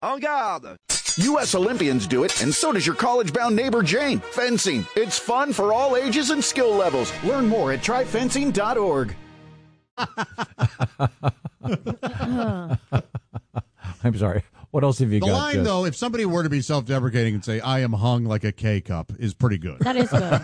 En garde! U.S. Olympians do it, and so does your college-bound neighbor Jane. Fencing. It's fun for all ages and skill levels. Learn more at tryfencing.org. I'm sorry. What else have you got? The line, though, if somebody were to be self-deprecating and say, I am hung like a K-cup, is pretty good. That is good.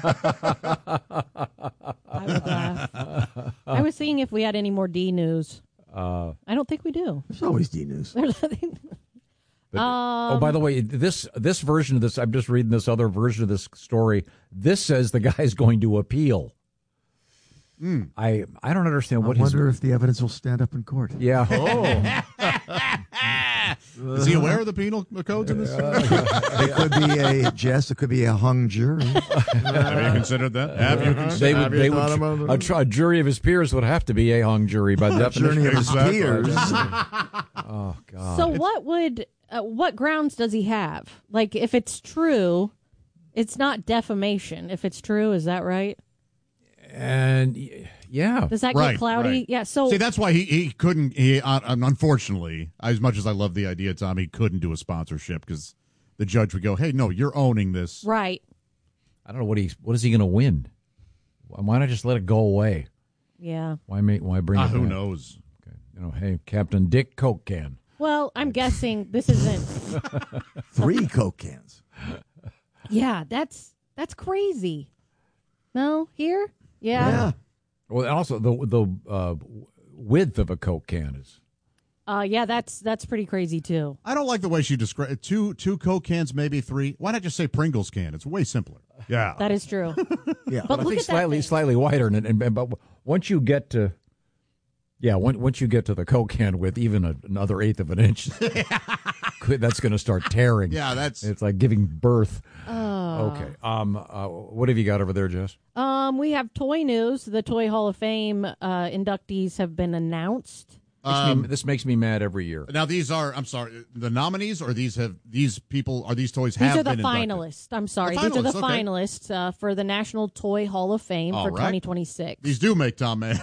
I would laugh. I was seeing if we had any more D news. I don't think we do. There's always D news. By the way, this version of this, I'm just reading this other version of this story. This says the guy's going to appeal. I don't understand what. I wonder if the evidence will stand up in court. Yeah. Is he aware of the penal codes in this? It could be a Jess. It could be a hung jury. Have you considered that? Have you considered? A jury of his peers would have to be a hung jury by definition. Jury of his peers. Oh God. So what grounds does he have? Like, if it's true, it's not defamation. If it's true, is that right? And yeah, does that get cloudy? Right. Yeah. So see, that's why he couldn't. Unfortunately, as much as I love the idea, Tom, he couldn't do a sponsorship because the judge would go, "Hey, no, you're owning this." Right. I don't know what is he going to win? Why not just let it go away? Yeah. Why bring it? Who back? knows? Okay. Hey, Captain Dick Coke can. Well, I'm guessing this isn't 3 Coke cans. Yeah, that's crazy. No, here? Yeah. Well, and also the width of a Coke can is. Yeah, that's pretty crazy too. I don't like the way she described two Coke cans, maybe 3. Why not just say Pringles can? It's way simpler. Yeah, that is true. Yeah, but I look think at slightly wider, but once you get to. Yeah, once you get to the Coke can with even another 1/8 of an inch, that's going to start tearing. Yeah, it's like giving birth. Okay. What have you got over there, Jess? We have toy news. The Toy Hall of Fame inductees have been announced. This makes me mad every year. Now these are, I'm sorry, the nominees, or these toys These are the finalists. I'm sorry. These are the finalists for the National Toy Hall of Fame for 2026. These do make Tom mad.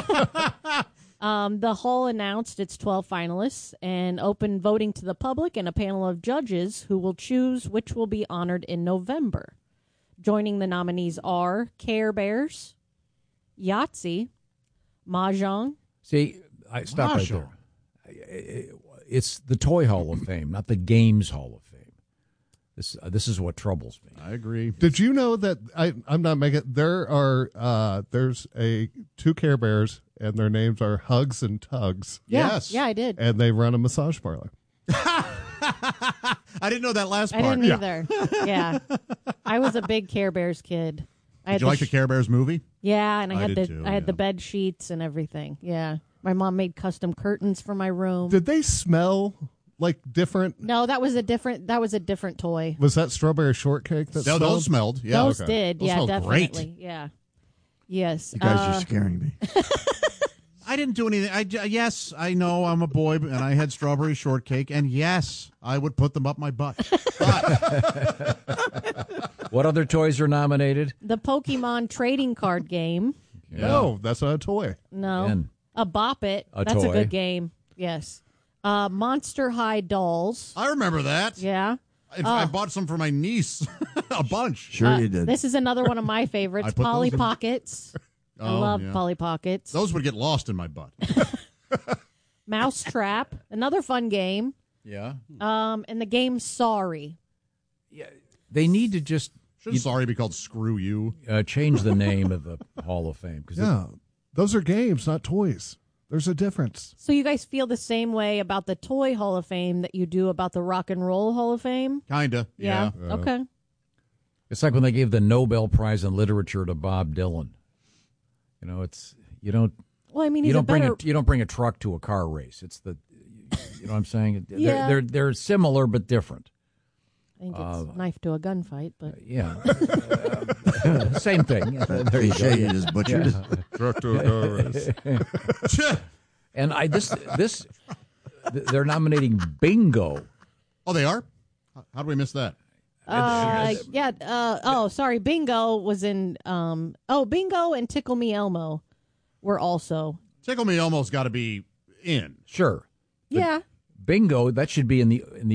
The Hall announced its 12 finalists and opened voting to the public and a panel of judges who will choose which will be honored in November. Joining the nominees are Care Bears, Yahtzee, Mahjong. See, I stop right there. It's the Toy Hall of Fame, not the Games Hall of Fame. This is what troubles me. I agree. Did you know that I'm not making? There's 2 Care Bears, and their names are Hugs and Tugs. Yeah. Yes. Yeah, I did. And they run a massage parlor. I didn't know that last part. I didn't either. Yeah. I was a big Care Bears kid. Did you like the Care Bears movie? Yeah, and I had did the bed sheets and everything. Yeah. My mom made custom curtains for my room. Did they smell like different? No, that was a different toy. Was that strawberry shortcake that smelled? Those smelled. Yeah. Those did. Those yeah, smelled definitely. Great. Yeah. Yes. You guys are scaring me. I didn't do anything. Yes, I know I'm a boy, and I had strawberry shortcake, and yes, I would put them up my butt. But what other toys are nominated? The Pokemon trading card game. Yeah. No, that's not a toy. No. And a Bop It. That's toy. a good game. Yes. Monster High Dolls. I remember that. Yeah. I bought some for my niece. A bunch. Sure you did. This is another one of my favorites. Polly Pockets. I love Polly Pockets. Those would get lost in my butt. Mousetrap. Another fun game. Yeah. And the game Sorry. Yeah. They need to just Shouldn't Sorry be called Screw You? Change the name of the Hall of Fame. Yeah. Those are games, not toys. There's a difference. So you guys feel the same way about the Toy Hall of Fame that you do about the Rock and Roll Hall of Fame? Kinda. Yeah. Okay. It's like when they gave the Nobel Prize in Literature to Bob Dylan. You don't. Well, I mean, you don't bring a truck to a car race. It's you know what I'm saying? Yeah. They're similar but different. I think it's knife to a gunfight, but yeah, same thing. There you go. You just butchered. Truck to a car race. And they're nominating Bingo. Oh, they are? How do we miss that? sorry. Bingo was in. Bingo and Tickle Me Elmo were also. Tickle Me Elmo's got to be in. Sure. Yeah. Bingo, that should be in the